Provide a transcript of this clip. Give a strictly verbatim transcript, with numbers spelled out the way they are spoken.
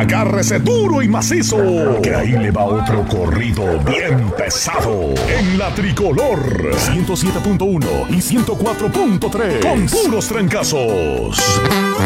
Agárrese duro y macizo, que ahí le va otro corrido bien pesado. En la Tricolor ciento siete punto uno y ciento cuatro punto tres, con puros trancazos.